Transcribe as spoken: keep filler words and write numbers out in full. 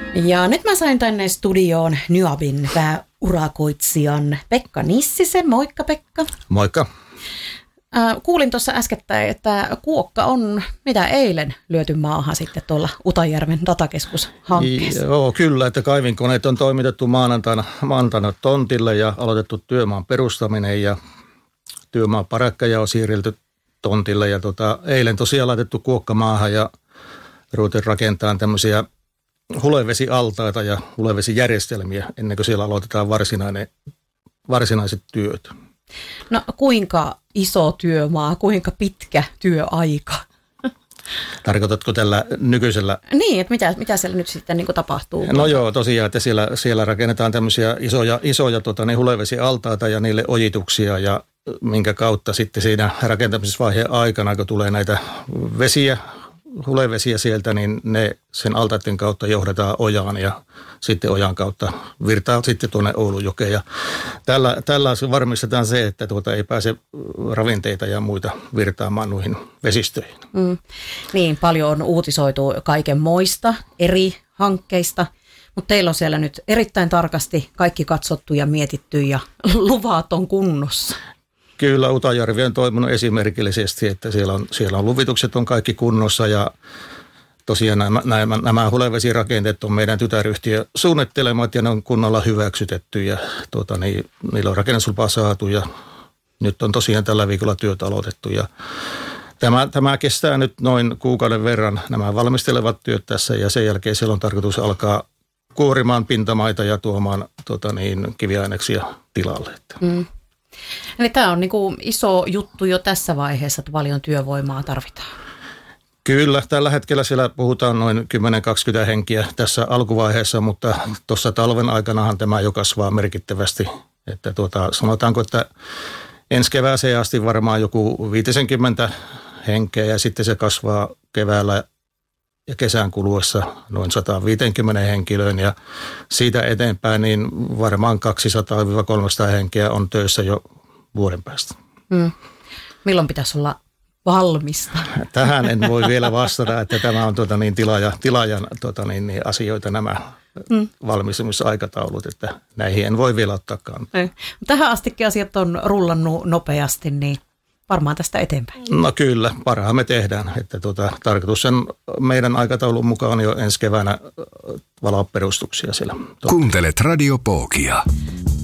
Ja nyt mä sain tänne studioon Nyabin pääurakoitsijan Pekka Nissisen. Moikka Pekka. Moikka. Äh, kuulin tuossa äskettäin, että kuokka on mitä eilen lyöty maahan sitten tuolla Utajärven datakeskushankkeessa. Joo, kyllä, että kaivinkoneet on toimitettu maanantaina, maanantaina tontille ja aloitettu työmaan perustaminen ja työmaan parakkaja on siirrelty tontille. Ja tota, eilen tosiaan laitettu kuokka maahan ja ruvettiin rakentamaan tämmöisiä hulevesialtaita ja hulevesijärjestelmiä ennen kuin siellä aloitetaan varsinainen, varsinaiset työt. No kuinka iso työmaa, kuinka pitkä työaika? Tarkoitatko tällä nykyisellä? Niin, että mitä, mitä siellä nyt sitten niin kuin tapahtuu? No joo, tosiaan, että siellä, siellä rakennetaan tämmöisiä isoja, isoja tota, niin hulevesialtaita ja niille ojituksia ja minkä kautta sitten siinä rakentamisvaiheen aikana, kun tulee näitä vesiä, hulevesiä sieltä, niin ne sen altaiden kautta johdetaan ojaan ja sitten ojan kautta virtaa sitten tuonne Oulujokeen. Ja tällä, tällä varmistetaan se, että tuota ei pääse ravinteita ja muita virtaamaan noihin vesistöihin. Mm. Niin, paljon on uutisoitu kaikenmoista eri hankkeista, mutta teillä on siellä nyt erittäin tarkasti kaikki katsottu ja mietitty ja luvat on kunnossa. Kyllä, Utajärvi on toiminut esimerkillisesti, että siellä on, siellä on luvitukset on kaikki kunnossa ja tosiaan nämä, nämä, nämä hulevesirakenteet on meidän tytäryhtiö suunnittelemat ja ne on kunnolla hyväksytetty ja tuota, niin, niillä on rakennuslupa saatu ja nyt on tosiaan tällä viikolla työt aloitettu ja tämä, tämä kestää nyt noin kuukauden verran nämä valmistelevat työt tässä ja sen jälkeen siellä on tarkoitus alkaa kuorimaan pintamaita ja tuomaan tuota, niin, kiviaineksia tilalle. Mm. Eli tämä on niin kuin iso juttu jo tässä vaiheessa, että paljon työvoimaa tarvitaan. Kyllä, tällä hetkellä siellä puhutaan noin kymmenen kaksikymmentä henkiä tässä alkuvaiheessa, mutta tuossa talven aikanahan tämä jo kasvaa merkittävästi. Että tuota, sanotaanko, että ensi kevääseen asti varmaan joku viisikymmentä henkeä ja sitten se kasvaa keväällä ja kesän kuluessa noin sata viisikymmentä henkilöön ja siitä eteenpäin niin varmaan kaksisataa kolmesataa henkeä on töissä jo vuoden päästä. Hmm. Milloin pitäisi olla valmista? Tähän en voi vielä vastata, että tämä on tuota niin, tilaaja, tilaajan tuota niin, niin asioita nämä hmm. valmistumisaikataulut, että näihin en voi vielä ottaa kantaa. Tähän astikin asiat on rullannut nopeasti, niin varmaan tästä eteenpäin. No kyllä, parhaan me tehdään. Että tuota, tarkoitus on meidän aikataulun mukaan jo ensi keväänä valaa perustuksia siellä. Kuuntelet Radio Pookia.